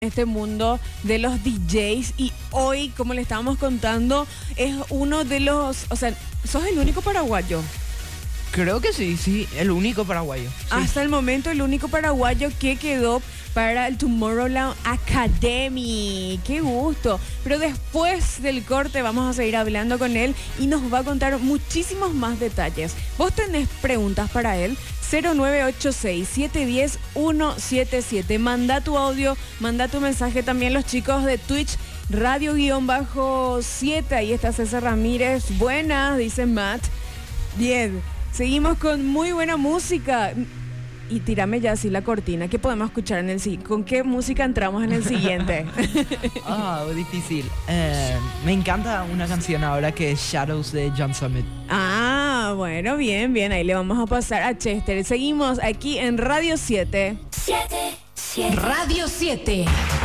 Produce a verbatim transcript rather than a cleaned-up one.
este mundo de los D Js y hoy, como le estábamos contando, es uno de los, o sea, sos el único paraguayo. Creo que sí, sí, el único paraguayo. Sí. Hasta el momento el único paraguayo que quedó para el Tomorrowland Academy. ¡Qué gusto! Pero después del corte vamos a seguir hablando con él y nos va a contar muchísimos más detalles. ¿Vos tenés preguntas para él? cero nueve ocho seis, siete uno cero, uno siete siete. Manda tu audio, manda tu mensaje también los chicos de Twitch, radio-siete. Ahí está César Ramírez. Buenas, dice Matt. Bien, seguimos con muy buena música. Y tírame ya así la cortina. ¿Qué podemos escuchar en el siguiente? ¿Con qué música entramos en el siguiente? Ah, oh, difícil. Eh, me encanta una canción ahora que es Shadows de John Summit. Ah, bueno, bien, bien. Ahí le vamos a pasar a Chester. Seguimos aquí en Radio siete. Radio siete.